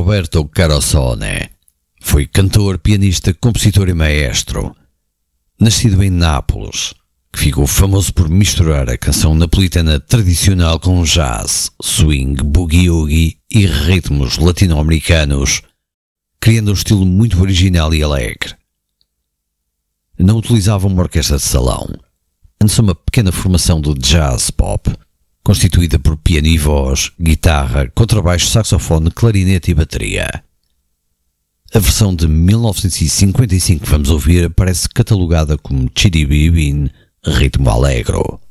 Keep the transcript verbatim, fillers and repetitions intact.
Roberto Carosone foi cantor, pianista, compositor e maestro. Nascido em Nápoles, que ficou famoso por misturar a canção napolitana tradicional com jazz, swing, boogie-woogie e ritmos latino-americanos, criando um estilo muito original e alegre. Não utilizava uma orquestra de salão, antes uma pequena formação de jazz pop, constituída por piano e voz, guitarra, contrabaixo, saxofone, clarinete e bateria. A versão de mil novecentos e cinquenta e cinco que vamos ouvir aparece catalogada como Chitty Bee Been, ritmo alegro.